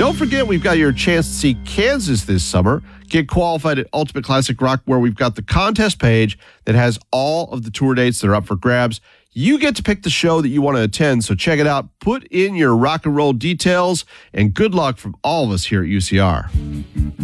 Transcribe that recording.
Don't forget, we've got your chance to see Kansas this summer. Get qualified at Ultimate Classic Rock, where we've got the contest page that has all of the tour dates that are up for grabs. You get to pick the show that you want to attend, so check it out. Put in your rock and roll details, and good luck from all of us here at UCR.